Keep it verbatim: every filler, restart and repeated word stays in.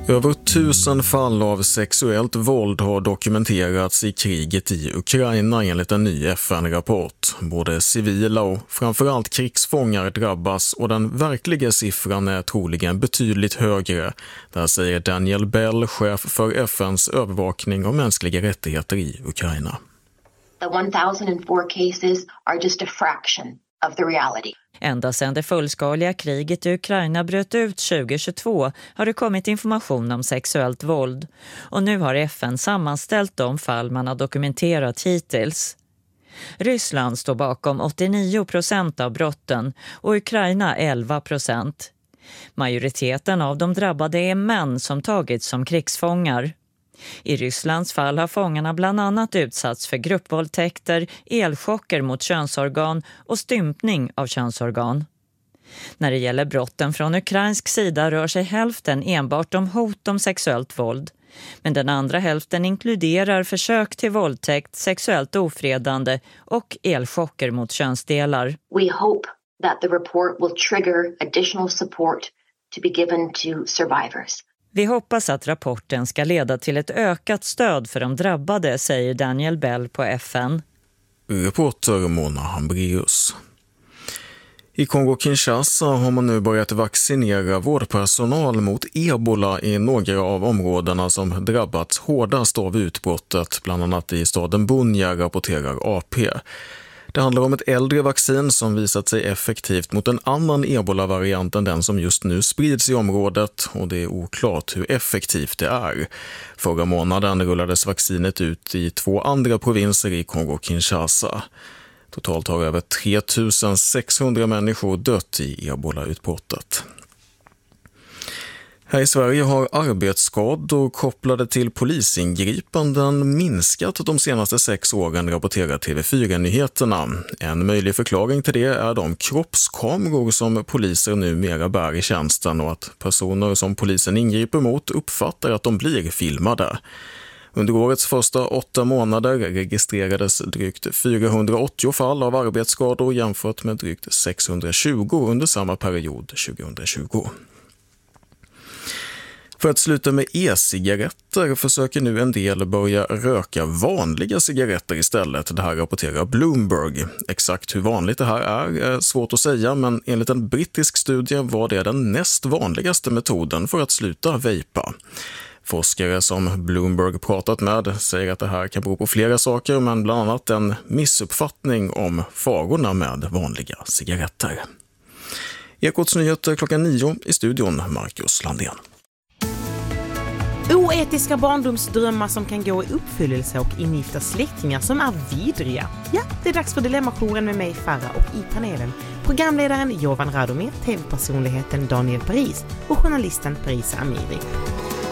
Över tusen fall av sexuellt våld har dokumenterats i kriget i Ukraina enligt en ny F N-rapport. Både civila och framförallt krigsfångar drabbas och den verkliga siffran är troligen betydligt högre. Där säger Daniel Bell, chef för F N:s övervakning av mänskliga rättigheter i Ukraina. The one thousand four cases are just a fraction of the reality. Ända sedan det fullskaliga kriget i Ukraina bröt ut tjugohundratjugotvå har det kommit information om sexuellt våld. Och nu har F N sammanställt de fall man har dokumenterat hittills. Ryssland står bakom åttionio procent av brotten och Ukraina elva procent. Majoriteten av de drabbade är män som tagits som krigsfångar. I Rysslands fall har fångarna bland annat utsatts för gruppvåldtäkter, elchocker mot könsorgan och stympning av könsorgan. När det gäller brotten från ukrainsk sida rör sig hälften enbart om hot om sexuellt våld. Men den andra hälften inkluderar försök till våldtäkt, sexuellt ofredande och elchocker mot könsdelar. We hope that the report will trigger additional support to be given to survivors. Vi hoppas att rapporten ska leda till ett ökat stöd för de drabbade, säger Daniel Bell på F N. Reporter Mona Hambreus. I Kongo-Kinshasa har man nu börjat vaccinera vårdpersonal mot ebola i några av områdena som drabbats hårdast av utbrottet, bland annat i staden Bunia, rapporterar A P. Det handlar om ett äldre vaccin som visat sig effektivt mot en annan ebola-variant än den som just nu sprids i området, och det är oklart hur effektivt det är. Förra månaden rullades vaccinet ut i två andra provinser i Kongo-Kinshasa. Totalt har över tre tusen sexhundra människor dött i ebola-utbrottet. Här i Sverige har arbetsskador kopplade till polisingripanden minskat de senaste sex åren, rapporterar T V fyra-nyheterna. En möjlig förklaring till det är de kroppskameror som poliser numera bär i tjänsten och att personer som polisen ingriper mot uppfattar att de blir filmade. Under årets första åtta månader registrerades drygt fyrahundraåttio fall av arbetsskador jämfört med drygt sexhundratjugo under samma period tjugohundratjugo. För att sluta med e-cigaretter försöker nu en del börja röka vanliga cigaretter istället. Det här rapporterar Bloomberg. Exakt hur vanligt det här är är svårt att säga, men enligt en brittisk studie var det den näst vanligaste metoden för att sluta vejpa. Forskare som Bloomberg pratat med säger att det här kan bero på flera saker, men bland annat en missuppfattning om farorna med vanliga cigaretter. Ekots nyheter klockan nio, i studion Marcus Landén. Oetiska barndomsdrömmar som kan gå i uppfyllelse och ingifta släktingar som är vidriga. Ja, det är dags för Dilemmajouren med mig, Farah, och i panelen programledaren Jovan Radomir, tv-personligheten Daniel Paris och journalisten Parisa Amiri.